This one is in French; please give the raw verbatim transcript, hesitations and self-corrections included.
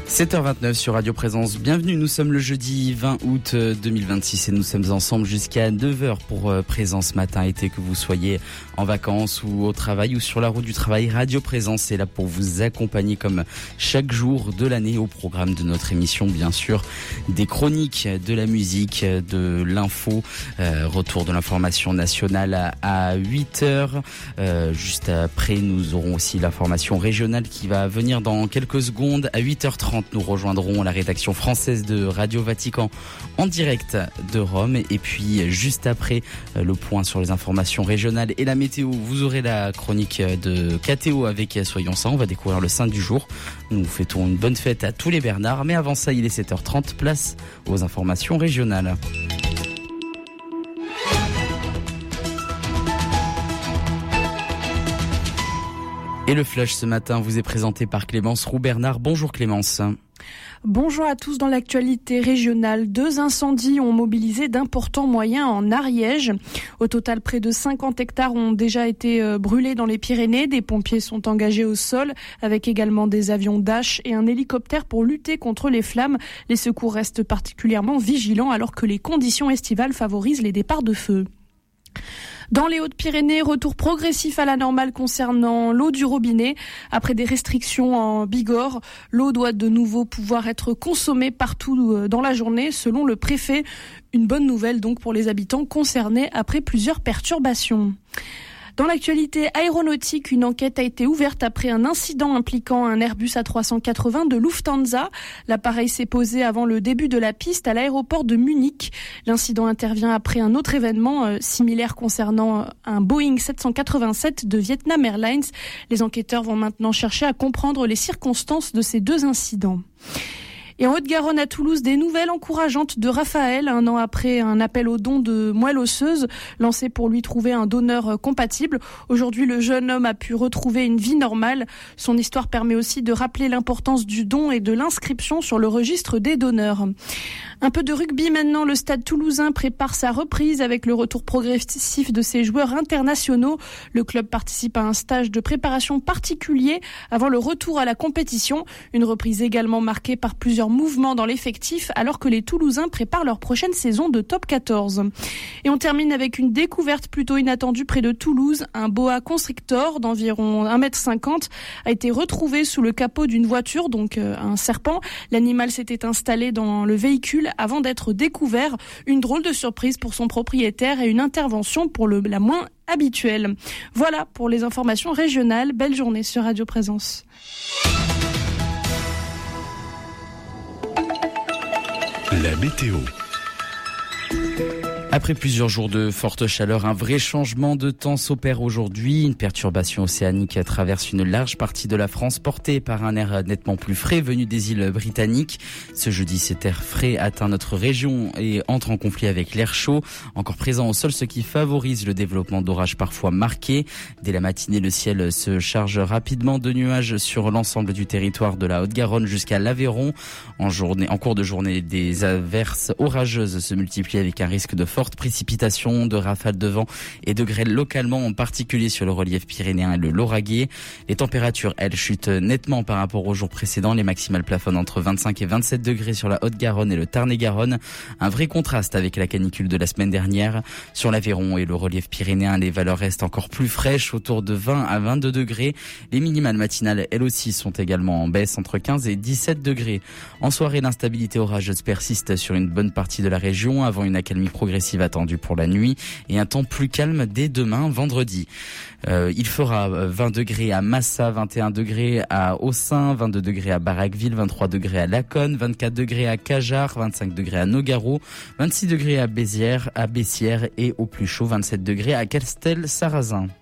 sept heures vingt-neuf sur Radio Présence. Bienvenue, nous sommes le jeudi vingt août deux mille vingt-six et nous sommes ensemble jusqu'à neuf heures pour Présence matin été, que vous soyez en vacances ou au travail ou sur la route du travail. Radio Présence est là pour vous accompagner comme chaque jour de l'année au programme de notre émission, bien sûr, des chroniques, de la musique, de l'info, euh, retour de l'information nationale à huit heures. Euh, juste après, nous aurons aussi l'information régionale qui va venir dans quelques secondes. À huit heures trente, nous rejoindrons la rédaction française de Radio Vatican en direct de Rome. Et puis, juste après, le point sur les informations régionales et la météo. Vous aurez la chronique de K T O avec Soyons ça. On va découvrir le saint du jour. Nous fêtons une bonne fête à tous les Bernards. Mais avant ça, il est sept heures trente. Place aux informations régionales. Et le flash ce matin vous est présenté par Clémence Roux-Bernard. Bonjour Clémence. Bonjour à tous. Dans l'actualité régionale, deux incendies ont mobilisé d'importants moyens en Ariège. Au total, près de cinquante hectares ont déjà été brûlés dans les Pyrénées. Des pompiers sont engagés au sol, avec également des avions Dash et un hélicoptère pour lutter contre les flammes. Les secours restent particulièrement vigilants alors que les conditions estivales favorisent les départs de feu. Dans les Hautes-Pyrénées, retour progressif à la normale concernant l'eau du robinet. Après des restrictions en Bigorre, l'eau doit de nouveau pouvoir être consommée partout dans la journée, selon le préfet. Une bonne nouvelle donc pour les habitants concernés après plusieurs perturbations. Dans l'actualité aéronautique, une enquête a été ouverte après un incident impliquant un Airbus A trois cent quatre-vingts de Lufthansa. L'appareil s'est posé avant le début de la piste à l'aéroport de Munich. L'incident intervient après un autre événement euh, similaire concernant un Boeing sept cent quatre-vingt-sept de Vietnam Airlines. Les enquêteurs vont maintenant chercher à comprendre les circonstances de ces deux incidents. Et en Haute-Garonne à Toulouse, des nouvelles encourageantes de Raphaël, un an après un appel au don de moelle osseuse lancé pour lui trouver un donneur compatible. Aujourd'hui, le jeune homme a pu retrouver une vie normale. Son histoire permet aussi de rappeler l'importance du don et de l'inscription sur le registre des donneurs. Un peu de rugby maintenant. Le Stade Toulousain prépare sa reprise avec le retour progressif de ses joueurs internationaux. Le club participe à un stage de préparation particulier avant le retour à la compétition. Une reprise également marquée par plusieurs mouvements dans l'effectif alors que les Toulousains préparent leur prochaine saison de top quatorze. Et on termine avec une découverte plutôt inattendue près de Toulouse. Un boa constrictor d'environ un mètre cinquante a été retrouvé sous le capot d'une voiture, donc euh, un serpent. L'animal s'était installé dans le véhicule avant d'être découvert. Une drôle de surprise pour son propriétaire et une intervention pour le, la moins habituelle. Voilà pour les informations régionales. Belle journée sur Radio Présence. La météo. Après plusieurs jours de forte chaleur, un vrai changement de temps s'opère aujourd'hui. Une perturbation océanique traverse une large partie de la France, portée par un air nettement plus frais venu des îles britanniques. Ce jeudi, cet air frais atteint notre région et entre en conflit avec l'air chaud, encore présent au sol, ce qui favorise le développement d'orages parfois marqués. Dès la matinée, le ciel se charge rapidement de nuages sur l'ensemble du territoire de la Haute-Garonne jusqu'à l'Aveyron. En journée, en cours de journée, des averses orageuses se multiplient avec un risque de forte précipitations, de rafales de vent et de grêle localement, en particulier sur le relief pyrénéen et le Lauragais. Les températures, elles, chutent nettement par rapport aux jours précédents. Les maximales plafonnent entre vingt-cinq et vingt-sept degrés sur la Haute-Garonne et le Tarn-et-Garonne. Un vrai contraste avec la canicule de la semaine dernière. Sur l'Aveyron et le relief pyrénéen, les valeurs restent encore plus fraîches, autour de vingt à vingt-deux degrés. Les minimales matinales, elles aussi, sont également en baisse, entre quinze et dix-sept degrés. En soirée, l'instabilité orageuse persiste sur une bonne partie de la région, avant une accalmie progressive attendu pour la nuit et un temps plus calme dès demain vendredi. Euh, il fera vingt degrés à Massa, vingt et un degrés à Aussin, vingt-deux degrés à Barraqueville, vingt-trois degrés à Laconne, vingt-quatre degrés à Cajar, vingt-cinq degrés à Nogaro, vingt-six degrés à Bézières, à Bessières et au plus chaud vingt-sept degrés à Castel-Sarrazin.